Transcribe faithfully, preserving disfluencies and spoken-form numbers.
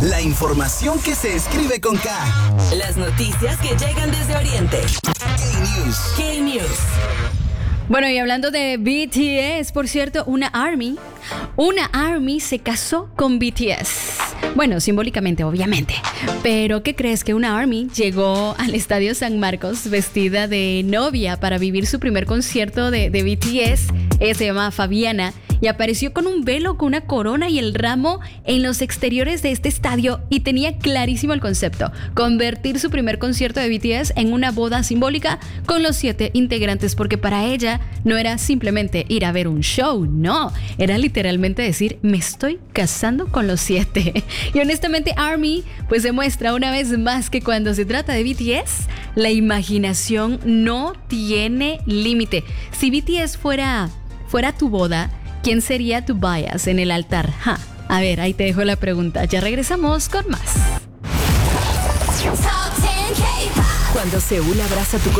La información que se escribe con K. Las noticias que llegan desde Oriente. K-News. K-News. Bueno, y hablando de B T S, por cierto, una ARMY, una ARMY se casó con B T S. Bueno, simbólicamente, obviamente. Pero, ¿qué crees? Que una ARMY llegó al Estadio San Marcos vestida de novia para vivir su primer concierto de, de B T S. Ella se llama Fabiana y apareció con un velo, con una corona y el ramo en los exteriores de este estadio y tenía clarísimo el concepto: convertir su primer concierto de B T S en una boda simbólica con los siete integrantes, porque para ella no era simplemente ir a ver un show, no, era literalmente decir: me estoy casando con los siete. Y honestamente ARMY pues demuestra una vez más que cuando se trata de B T S, la imaginación no tiene límite. Si B T S fuera, fuera tu boda, ¿quién sería tu bias en el altar? Ja. A ver, ahí te dejo la pregunta. Ya regresamos con más. Cuando Seúl abraza tu